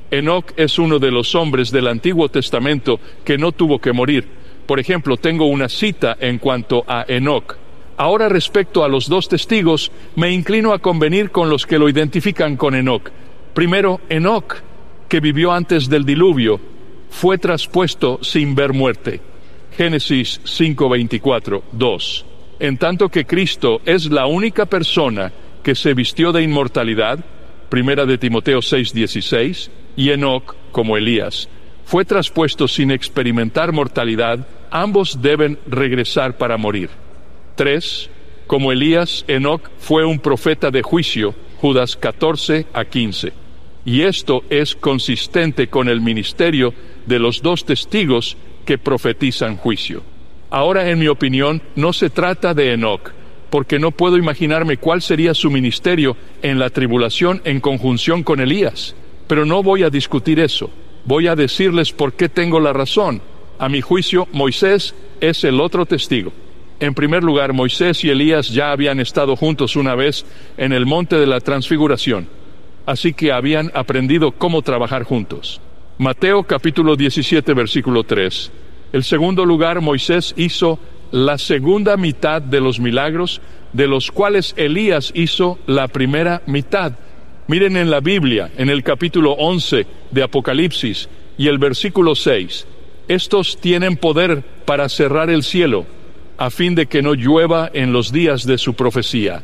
Enoc es uno de los hombres del Antiguo Testamento que no tuvo que morir. Por ejemplo, tengo una cita en cuanto a Enoc. Ahora, respecto a los dos testigos, me inclino a convenir con los que lo identifican con Enoc. Primero, Enoc, que vivió antes del diluvio, fue traspuesto sin ver muerte. Génesis 5:24, 2. En tanto que Cristo es la única persona que se vistió de inmortalidad, Primera de Timoteo 6:16, y Enoc, como Elías, fue traspuesto sin experimentar mortalidad, ambos deben regresar para morir. 3. Como Elías, Enoc fue un profeta de juicio, Judas 14:15. Y esto es consistente con el ministerio de los dos testigos que profetizan juicio. Ahora, en mi opinión, no se trata de Enoc, porque no puedo imaginarme cuál sería su ministerio en la tribulación en conjunción con Elías. Pero no voy a discutir eso. Voy a decirles por qué tengo la razón. A mi juicio, Moisés es el otro testigo. En primer lugar, Moisés y Elías ya habían estado juntos una vez en el monte de la Transfiguración, así que habían aprendido cómo trabajar juntos. Mateo capítulo 17, versículo 3. En segundo lugar, Moisés hizo la segunda mitad de los milagros, de los cuales Elías hizo la primera mitad. Miren en la Biblia, en el capítulo 11 de Apocalipsis y el versículo 6. Estos tienen poder para cerrar el cielo, a fin de que no llueva en los días de su profecía.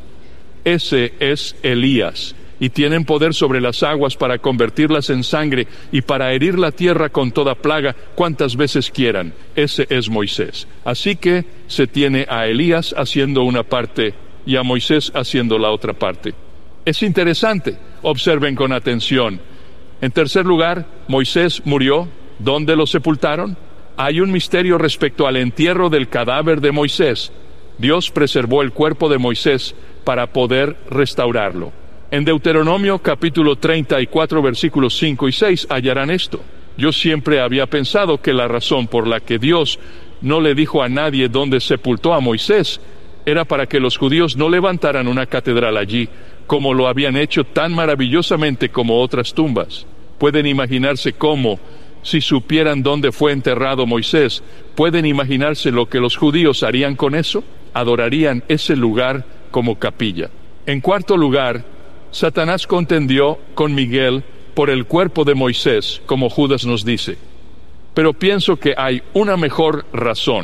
Ese es Elías, y tienen poder sobre las aguas para convertirlas en sangre y para herir la tierra con toda plaga cuantas veces quieran. Ese es Moisés. Así que se tiene a Elías haciendo una parte y a Moisés haciendo la otra parte. Es interesante, observen con atención. En tercer lugar, Moisés murió. ¿Dónde lo sepultaron? Hay un misterio respecto al entierro del cadáver de Moisés. Dios preservó el cuerpo de Moisés para poder restaurarlo. En Deuteronomio capítulo 34, versículos 5 y 6 hallarán esto. Yo siempre había pensado que la razón por la que Dios no le dijo a nadie dónde sepultó a Moisés era para que los judíos no levantaran una catedral allí, como lo habían hecho tan maravillosamente como otras tumbas. Pueden imaginarse cómo, si supieran dónde fue enterrado Moisés, pueden imaginarse lo que los judíos harían con eso. Adorarían ese lugar como capilla. En cuarto lugar, Satanás contendió con Miguel por el cuerpo de Moisés, como Judas nos dice. Pero pienso que hay una mejor razón.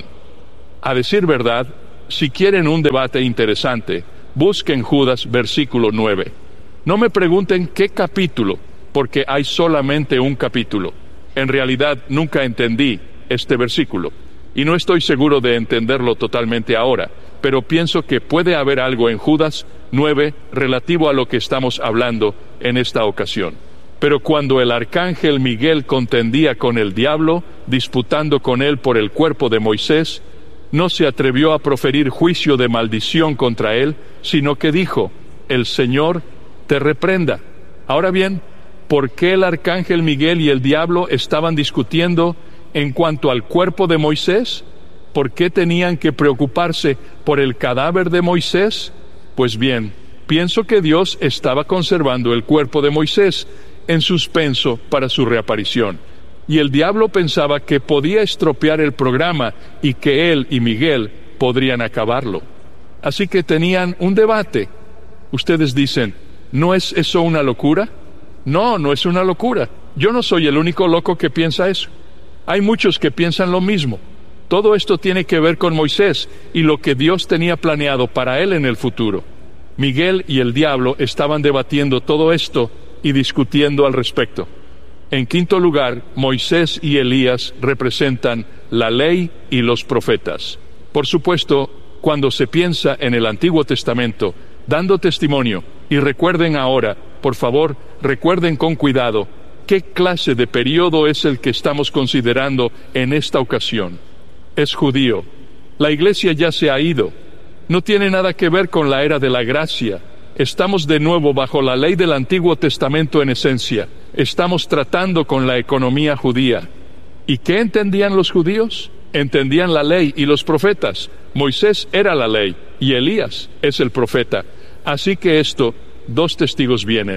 A decir verdad, si quieren un debate interesante, busquen Judas versículo 9. No me pregunten qué capítulo, porque hay solamente un capítulo. En realidad nunca entendí este versículo, y no estoy seguro de entenderlo totalmente ahora, pero pienso que puede haber algo en Judas 9 relativo a lo que estamos hablando en esta ocasión. Pero cuando el arcángel Miguel contendía con el diablo, disputando con él por el cuerpo de Moisés, no se atrevió a proferir juicio de maldición contra él, sino que dijo: el Señor te reprenda. Ahora bien, ¿por qué el arcángel Miguel y el diablo estaban discutiendo en cuanto al cuerpo de Moisés? ¿Por qué tenían que preocuparse por el cadáver de Moisés? Pues bien, pienso que Dios estaba conservando el cuerpo de Moisés en suspenso para su reaparición, y el diablo pensaba que podía estropear el programa y que él y Miguel podrían acabarlo. Así que tenían un debate. Ustedes dicen, ¿no es eso una locura? No, no es una locura. Yo no soy el único loco que piensa eso. Hay muchos que piensan lo mismo. Todo esto tiene que ver con Moisés y lo que Dios tenía planeado para él en el futuro. Miguel y el diablo estaban debatiendo todo esto y discutiendo al respecto. En quinto lugar, Moisés y Elías representan la ley y los profetas. Por supuesto, cuando se piensa en el Antiguo Testamento, dando testimonio, y recuerden ahora, por favor, recuerden con cuidado, ¿qué clase de periodo es el que estamos considerando en esta ocasión? Es judío. La iglesia ya se ha ido. No tiene nada que ver con la era de la gracia. Estamos de nuevo bajo la ley del Antiguo Testamento en esencia. Estamos tratando con la economía judía. ¿Y qué entendían los judíos? Entendían la ley y los profetas. Moisés era la ley y Elías es el profeta. Así que dos testigos vienen.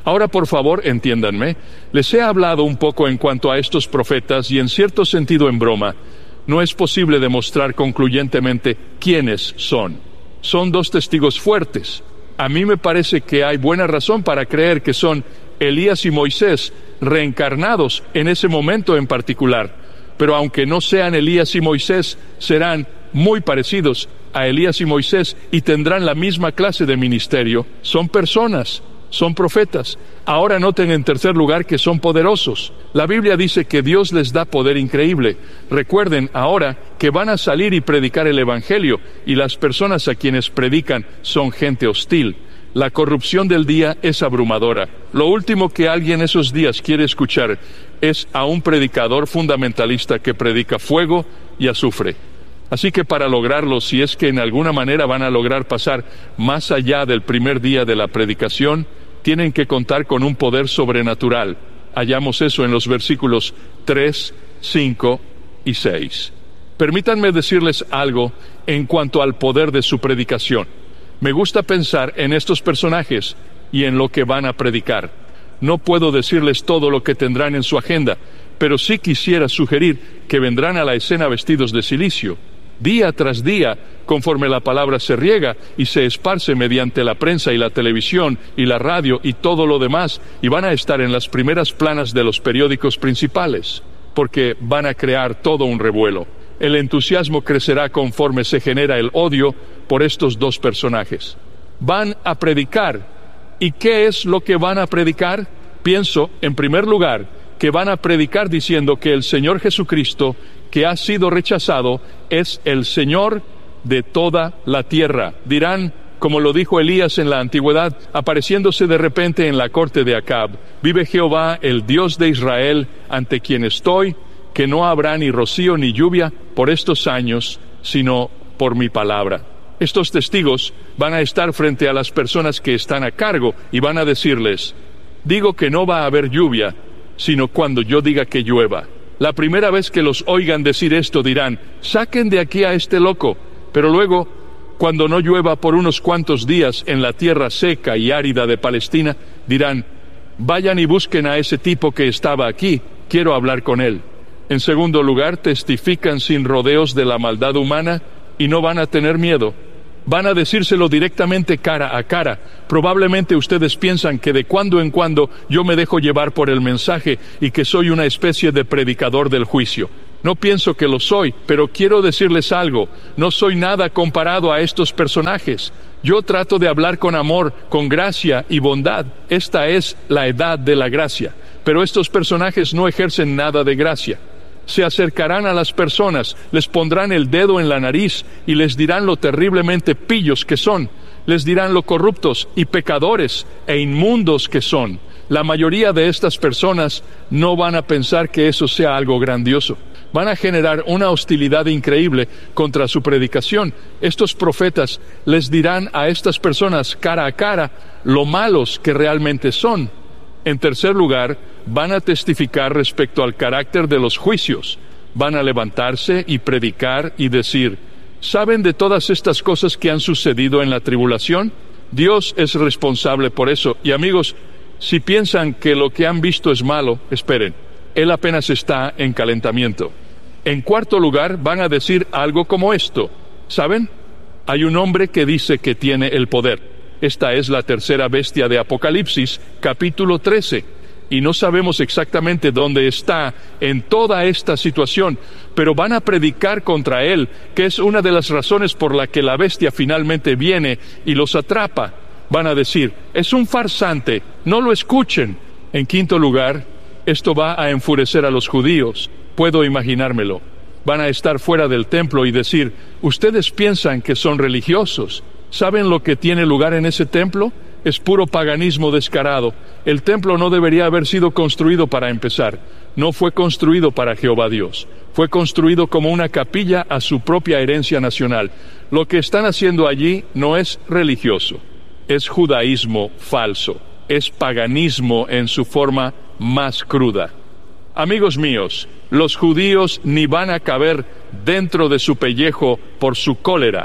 Ahora, por favor, entiéndanme, les he hablado un poco en cuanto a estos profetas y en cierto sentido en broma. No es posible demostrar concluyentemente quiénes son. Son dos testigos fuertes. A mí me parece que hay buena razón para creer que son Elías y Moisés reencarnados en ese momento en particular. Pero aunque no sean Elías y Moisés, serán muy parecidos a Elías y Moisés y tendrán la misma clase de ministerio. Son personas, son profetas. Ahora noten en tercer lugar que son poderosos. La Biblia dice que Dios les da poder increíble. Recuerden ahora que van a salir y predicar el Evangelio, y las personas a quienes predican son gente hostil. La corrupción del día es abrumadora. Lo último que alguien esos días quiere escuchar es a un predicador fundamentalista que predica fuego y azufre. Así que para lograrlo, si es que en alguna manera van a lograr pasar más allá del primer día de la predicación, tienen que contar con un poder sobrenatural. Hallamos eso en los versículos 3, 5 y 6. Permítanme decirles algo en cuanto al poder de su predicación. Me gusta pensar en estos personajes y en lo que van a predicar. No puedo decirles todo lo que tendrán en su agenda, pero sí quisiera sugerir que vendrán a la escena vestidos de cilicio. Día tras día, conforme la palabra se riega y se esparce mediante la prensa y la televisión y la radio y todo lo demás, y van a estar en las primeras planas de los periódicos principales, porque van a crear todo un revuelo. El entusiasmo crecerá conforme se genera el odio por estos dos personajes. Van a predicar. ¿Y qué es lo que van a predicar? Pienso, en primer lugar, que van a predicar diciendo que el Señor Jesucristo, que ha sido rechazado, es el Señor de toda la tierra. Dirán, como lo dijo Elías en la antigüedad, apareciéndose de repente en la corte de Acab: vive Jehová, el Dios de Israel, ante quien estoy, que no habrá ni rocío ni lluvia por estos años, sino por mi palabra. Estos testigos van a estar frente a las personas que están a cargo y van a decirles: digo que no va a haber lluvia, sino cuando yo diga que llueva. La primera vez que los oigan decir esto dirán: saquen de aquí a este loco. Pero luego, cuando no llueva por unos cuantos días en la tierra seca y árida de Palestina, dirán: vayan y busquen a ese tipo que estaba aquí, quiero hablar con él. En segundo lugar, testifican sin rodeos de la maldad humana y no van a tener miedo. Van a decírselo directamente cara a cara. Probablemente ustedes piensan que de cuando en cuando yo me dejo llevar por el mensaje y que soy una especie de predicador del juicio. No pienso que lo soy, pero quiero decirles algo. No soy nada comparado a estos personajes. Yo trato de hablar con amor, con gracia y bondad. Esta es la edad de la gracia. Pero estos personajes no ejercen nada de gracia. Se acercarán a las personas, les pondrán el dedo en la nariz y les dirán lo terriblemente pillos que son. Les dirán lo corruptos y pecadores e inmundos que son. La mayoría de estas personas no van a pensar que eso sea algo grandioso. Van a generar una hostilidad increíble contra su predicación. Estos profetas les dirán a estas personas cara a cara lo malos que realmente son. En tercer lugar, van a testificar respecto al carácter de los juicios. Van a levantarse y predicar y decir: ¿saben de todas estas cosas que han sucedido en la tribulación? Dios es responsable por eso. Y amigos, si piensan que lo que han visto es malo, esperen. Él apenas está en calentamiento. En cuarto lugar, van a decir algo como esto: ¿saben? Hay un hombre que dice que tiene el poder. Esta es la tercera bestia de Apocalipsis, capítulo 13. Y no sabemos exactamente dónde está en toda esta situación, pero van a predicar contra él, que es una de las razones por la que la bestia finalmente viene y los atrapa. Van a decir: es un farsante, no lo escuchen. En quinto lugar, esto va a enfurecer a los judíos. Puedo imaginármelo. Van a estar fuera del templo y decir: ustedes piensan que son religiosos. ¿Saben lo que tiene lugar en ese templo? Es puro paganismo descarado. El templo no debería haber sido construido para empezar. No fue construido para Jehová Dios. Fue construido como una capilla a su propia herencia nacional. Lo que están haciendo allí no es religioso. Es judaísmo falso. Es paganismo en su forma más cruda. Amigos míos, los judíos ni van a caber dentro de su pellejo por su cólera.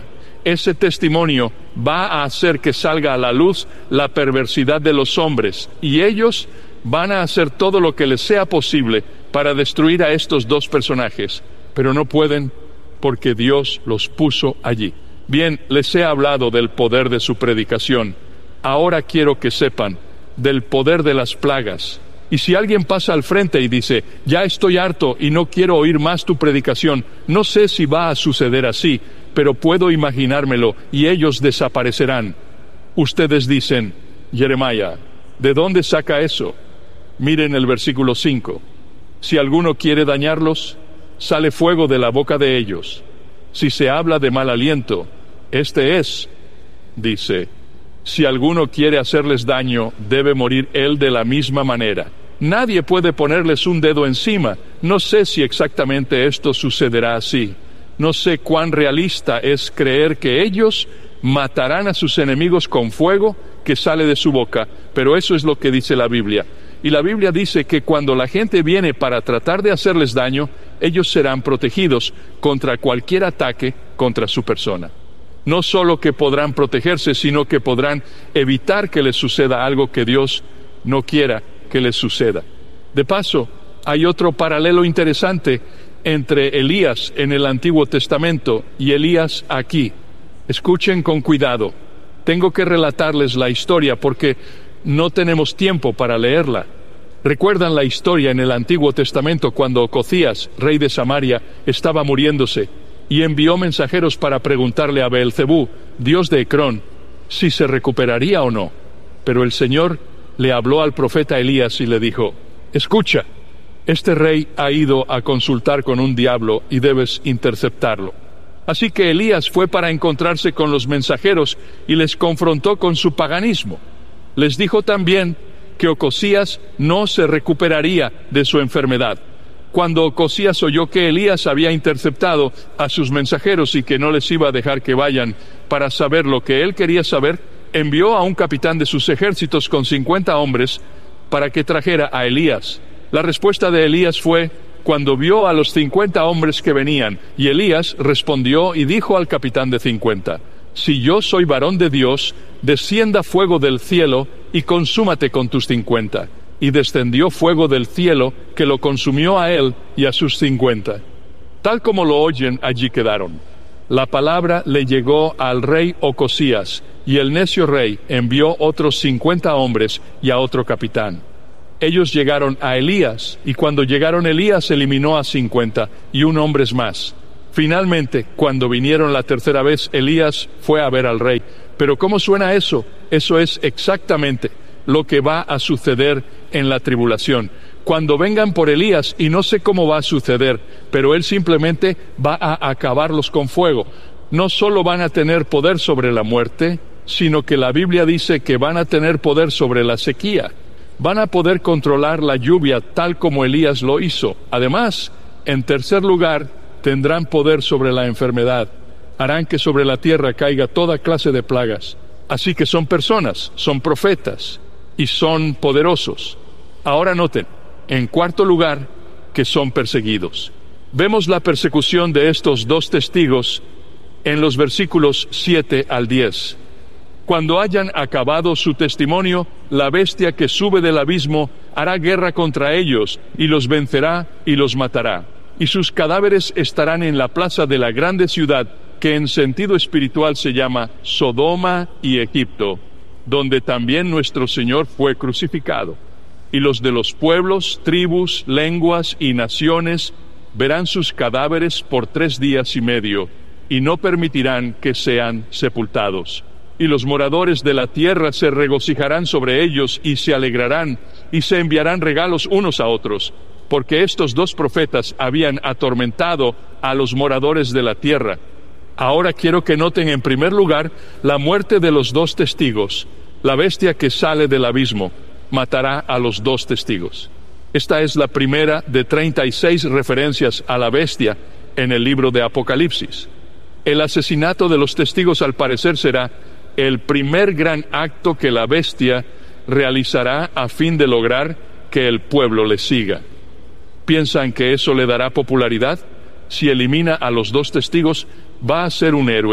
Ese testimonio va a hacer que salga a la luz la perversidad de los hombres, y ellos van a hacer todo lo que les sea posible para destruir a estos dos personajes, pero no pueden porque Dios los puso allí. Bien, les he hablado del poder de su predicación. Ahora quiero que sepan del poder de las plagas. Y si alguien pasa al frente y dice, ya estoy harto y no quiero oír más tu predicación, no sé si va a suceder así, pero puedo imaginármelo y ellos desaparecerán. Ustedes dicen, Jeremías, ¿de dónde saca eso? Miren el versículo 5. Si alguno quiere dañarlos, sale fuego de la boca de ellos. Si se habla de mal aliento, este es, dice, si alguno quiere hacerles daño, debe morir él de la misma manera. Nadie puede ponerles un dedo encima. No sé si exactamente esto sucederá así. No sé cuán realista es creer que ellos matarán a sus enemigos con fuego que sale de su boca, pero eso es lo que dice la Biblia. Y la Biblia dice que cuando la gente viene para tratar de hacerles daño, ellos serán protegidos contra cualquier ataque contra su persona. No solo que podrán protegerse, sino que podrán evitar que les suceda algo que Dios no quiera que les suceda. De paso, hay otro paralelo interesante entre Elías en el Antiguo Testamento y Elías aquí. Escuchen con cuidado. Tengo que relatarles la historia porque no tenemos tiempo para leerla. ¿Recuerdan la historia en el Antiguo Testamento cuando Ocosías, rey de Samaria, estaba muriéndose y envió mensajeros para preguntarle a Beelzebú, dios de Ecrón, si se recuperaría o no? Pero el Señor le habló al profeta Elías y le dijo, escucha, este rey ha ido a consultar con un diablo y debes interceptarlo. Así que Elías fue para encontrarse con los mensajeros y les confrontó con su paganismo. Les dijo también que Ocosías no se recuperaría de su enfermedad. Cuando Ocosías oyó que Elías había interceptado a sus mensajeros y que no les iba a dejar que vayan para saber lo que él quería saber, envió a un capitán de sus ejércitos con 50 hombres para que trajera a Elías. La respuesta de Elías fue, cuando vio a los 50 hombres que venían, y Elías respondió y dijo al capitán de 50, si yo soy varón de Dios, descienda fuego del cielo y consúmate con tus 50. Y descendió fuego del cielo que lo consumió a él y a sus 50. Tal como lo oyen, allí quedaron. La palabra le llegó al rey Ocosías, y el necio rey envió otros 50 hombres y a otro capitán. Ellos llegaron a Elías, y cuando llegaron Elías eliminó a 50 y un hombre más. Finalmente, cuando vinieron la tercera vez, Elías fue a ver al rey. Pero ¿cómo suena eso? Eso es exactamente lo que va a suceder en la tribulación. Cuando vengan por Elías, y no sé cómo va a suceder, pero él simplemente va a acabarlos con fuego. No solo van a tener poder sobre la muerte, sino que la Biblia dice que van a tener poder sobre la sequía. Van a poder controlar la lluvia tal como Elías lo hizo. Además, en tercer lugar, tendrán poder sobre la enfermedad. Harán que sobre la tierra caiga toda clase de plagas. Así que son personas, son profetas y son poderosos. Ahora noten, en cuarto lugar, que son perseguidos. Vemos la persecución de estos dos testigos en los versículos 7 al 10. Cuando hayan acabado su testimonio, la bestia que sube del abismo hará guerra contra ellos y los vencerá y los matará. Y sus cadáveres estarán en la plaza de la grande ciudad, que en sentido espiritual se llama Sodoma y Egipto, donde también nuestro Señor fue crucificado. Y los de los pueblos, tribus, lenguas y naciones verán sus cadáveres por 3 días y medio, y no permitirán que sean sepultados. Y los moradores de la tierra se regocijarán sobre ellos y se alegrarán, y se enviarán regalos unos a otros, porque estos dos profetas habían atormentado a los moradores de la tierra. Ahora quiero que noten en primer lugar la muerte de los dos testigos. La bestia que sale del abismo matará a los dos testigos. Esta es la primera de 36 referencias a la bestia en el libro de Apocalipsis. El asesinato de los testigos al parecer será el primer gran acto que la bestia realizará a fin de lograr que el pueblo le siga. ¿Piensan que eso le dará popularidad? Si elimina a los dos testigos, va a ser un héroe,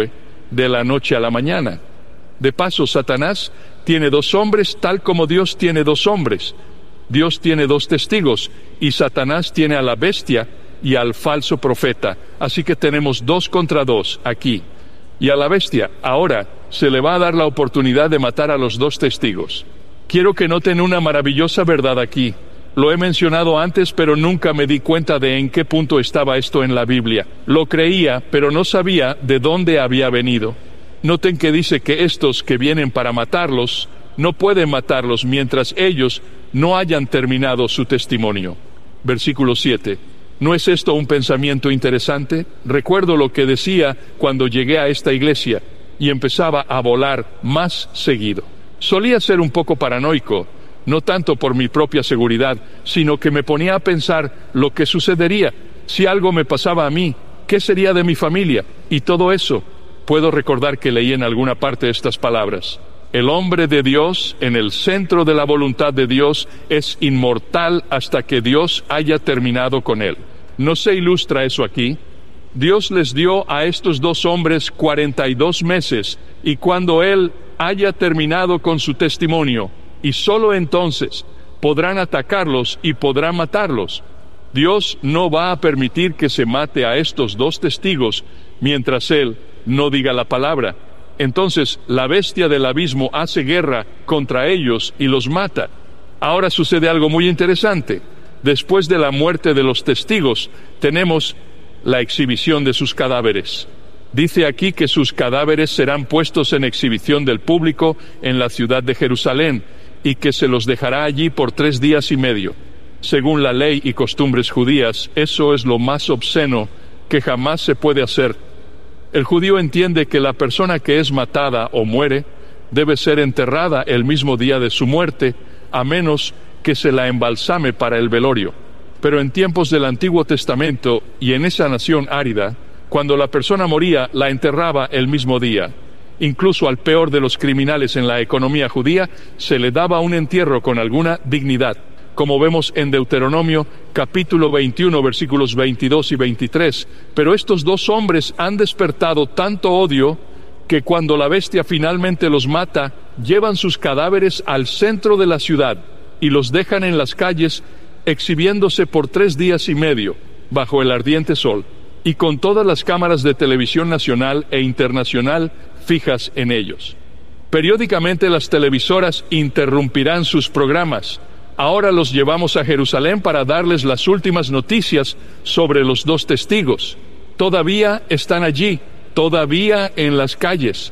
de la noche a la mañana. De paso, Satanás tiene 2 hombres tal como Dios tiene 2 hombres. Dios tiene 2 testigos y Satanás tiene a la bestia y al falso profeta. Así que tenemos 2 contra 2 aquí. Y a la bestia ahora se le va a dar la oportunidad de matar a los 2 testigos. Quiero que noten una maravillosa verdad aquí. Lo he mencionado antes, pero nunca me di cuenta de en qué punto estaba esto en la Biblia. Lo creía, pero no sabía de dónde había venido. Noten que dice que estos que vienen para matarlos, no pueden matarlos mientras ellos no hayan terminado su testimonio. Versículo 7. ¿No es esto un pensamiento interesante? Recuerdo lo que decía cuando llegué a esta iglesia y empezaba a volar más seguido. Solía ser un poco paranoico, no tanto por mi propia seguridad, sino que me ponía a pensar lo que sucedería si algo me pasaba a mí, qué sería de mi familia y todo eso. Puedo recordar que leí en alguna parte estas palabras: el hombre de Dios, en el centro de la voluntad de Dios, es inmortal hasta que Dios haya terminado con él. ¿No se ilustra eso aquí? Dios les dio a estos 2 hombres 42 meses, y cuando Él haya terminado con su testimonio, y solo entonces podrán atacarlos y podrán matarlos. Dios no va a permitir que se mate a estos 2 testigos mientras Él no diga la palabra. Entonces la bestia del abismo hace guerra contra ellos y los mata. Ahora sucede algo muy interesante. Después de la muerte de los testigos, tenemos la exhibición de sus cadáveres. Dice aquí que sus cadáveres serán puestos en exhibición del público en la ciudad de Jerusalén y que se los dejará allí por 3 días y medio. Según la ley y costumbres judías, eso es lo más obsceno que jamás se puede hacer. El judío entiende que la persona que es matada o muere debe ser enterrada el mismo día de su muerte, a menos que se la embalsame para el velorio. Pero en tiempos del Antiguo Testamento y en esa nación árida, cuando la persona moría, la enterraba el mismo día. Incluso al peor de los criminales en la economía judía, se le daba un entierro con alguna dignidad, como vemos en Deuteronomio capítulo 21, versículos 22 y 23. Pero estos 2 hombres han despertado tanto odio que cuando la bestia finalmente los mata, llevan sus cadáveres al centro de la ciudad y los dejan en las calles, exhibiéndose por 3 días y medio, bajo el ardiente sol, y con todas las cámaras de televisión nacional e internacional fijas en ellos. Periódicamente las televisoras interrumpirán sus programas. Ahora los llevamos a Jerusalén para darles las últimas noticias sobre los 2 testigos. Todavía están allí, todavía en las calles.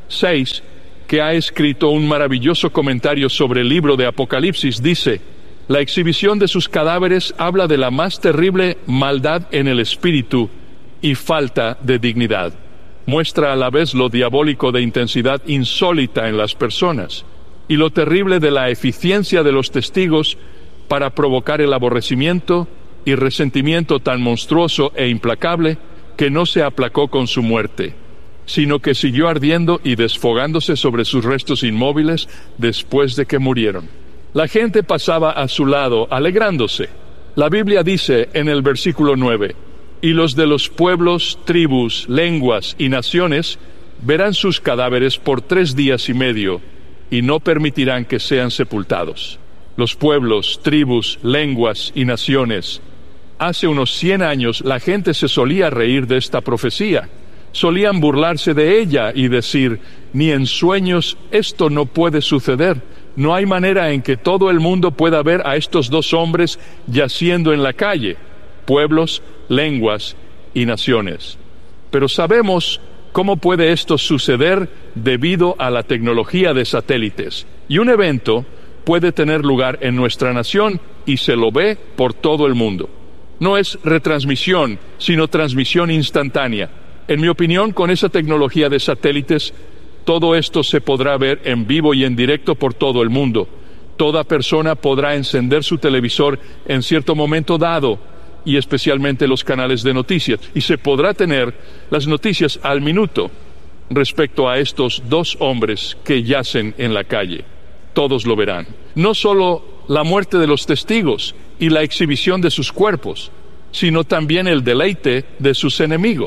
6, que ha escrito un maravilloso comentario sobre el libro de Apocalipsis, dice: la exhibición de sus cadáveres habla de la más terrible maldad en el espíritu y falta de dignidad. Muestra a la vez lo diabólico de intensidad insólita en las personas y lo terrible de la eficiencia de los testigos para provocar el aborrecimiento y resentimiento tan monstruoso e implacable que no se aplacó con su muerte, sino que siguió ardiendo y desfogándose sobre sus restos inmóviles después de que murieron. La gente pasaba a su lado alegrándose. La Biblia dice en el versículo 9: y los de los pueblos, tribus, lenguas y naciones verán sus cadáveres por 3 días y medio y no permitirán que sean sepultados. Los pueblos, tribus, lenguas y naciones. Hace unos 100 años la gente se solía reír de esta profecía. Solían burlarse de ella y decir: ni en sueños esto no puede suceder. No hay manera en que todo el mundo pueda ver a estos 2 hombres yaciendo en la calle. Pueblos, lenguas y naciones. Pero sabemos cómo puede esto suceder debido a la tecnología de satélites. Y un evento puede tener lugar en nuestra nación y se lo ve por todo el mundo. No es retransmisión, sino transmisión instantánea. En mi opinión, con esa tecnología de satélites, todo esto se podrá ver en vivo y en directo por todo el mundo. Toda persona podrá encender su televisor en cierto momento dado, y especialmente los canales de noticias, y se podrá tener las noticias al minuto respecto a estos 2 hombres que yacen en la calle. Todos lo verán. No solo la muerte de los testigos y la exhibición de sus cuerpos, sino también el deleite de sus enemigos.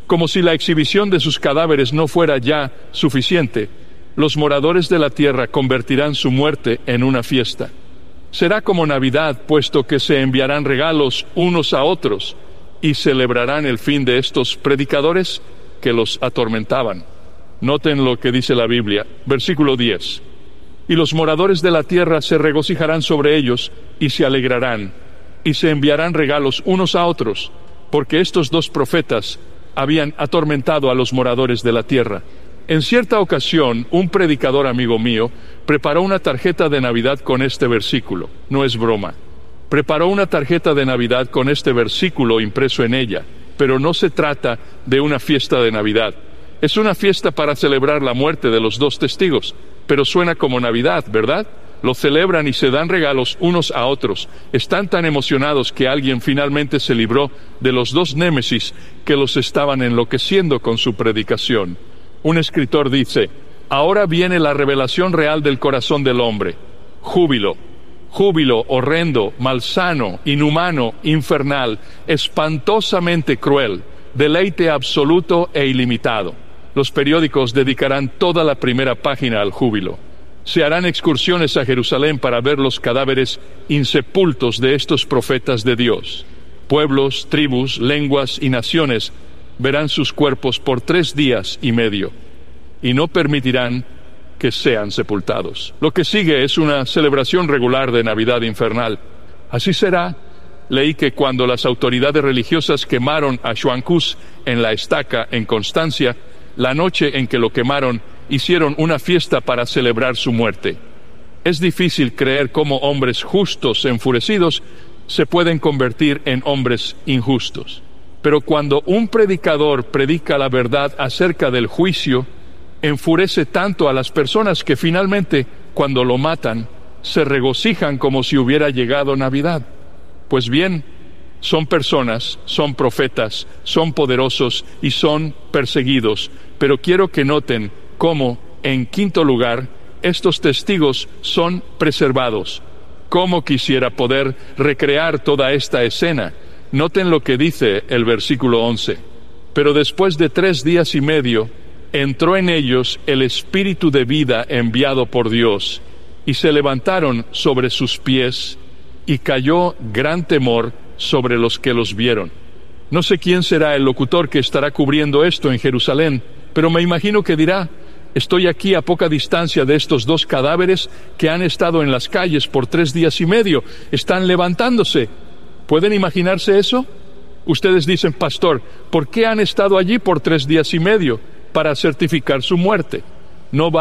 Como si la exhibición de sus cadáveres no fuera ya suficiente, los moradores de la tierra convertirán su muerte en una fiesta. Será como Navidad, puesto que se enviarán regalos unos a otros y celebrarán el fin de estos predicadores que los atormentaban. Noten lo que dice la Biblia, versículo 10. Y los moradores de la tierra se regocijarán sobre ellos y se alegrarán, y se enviarán regalos unos a otros, porque estos dos profetas habían atormentado a los moradores de la tierra. En cierta ocasión, un predicador amigo mío preparó una tarjeta de Navidad con este versículo. No es broma. Preparó una tarjeta de Navidad con este versículo impreso en ella, pero no se trata de una fiesta de Navidad. Es una fiesta para celebrar la muerte de los dos testigos, pero suena como Navidad, ¿verdad? Lo celebran y se dan regalos unos a otros. Están tan emocionados que alguien finalmente se libró de los dos némesis que los estaban enloqueciendo con su predicación. Un escritor dice: ahora viene la revelación real del corazón del hombre. Júbilo, júbilo horrendo, malsano, inhumano, infernal, espantosamente cruel, deleite absoluto e ilimitado. Los periódicos dedicarán toda la primera página al júbilo. Se harán excursiones a Jerusalén para ver los cadáveres insepultos de estos profetas de Dios. Pueblos, tribus, lenguas y naciones verán sus cuerpos por 3 días y medio, y no permitirán que sean sepultados. Lo que sigue es una celebración regular de Navidad infernal. Así será. Leí que cuando las autoridades religiosas quemaron a Xuan Cus en la estaca en Constancia, la noche en que lo quemaron, hicieron una fiesta para celebrar su muerte. Es difícil creer cómo hombres justos enfurecidos se pueden convertir en hombres injustos. Pero cuando un predicador predica la verdad acerca del juicio, enfurece tanto a las personas que finalmente, cuando lo matan, se regocijan como si hubiera llegado Navidad. Pues bien, son personas, son profetas, son poderosos y son perseguidos, pero quiero que noten cómo, en quinto lugar, estos testigos son preservados. Cómo quisiera poder recrear toda esta escena. Noten lo que dice el versículo 11. Pero después de 3 días y medio, entró en ellos el espíritu de vida enviado por Dios, y se levantaron sobre sus pies, y cayó gran temor sobre los que los vieron. No sé quién será el locutor que estará cubriendo esto en Jerusalén, pero me imagino que dirá: estoy aquí a poca distancia de estos 2 cadáveres que han estado en las calles por 3 días y medio. Están levantándose. ¿Pueden imaginarse eso? Ustedes dicen: pastor, ¿por qué han estado allí por 3 días y medio? Para certificar su muerte. No va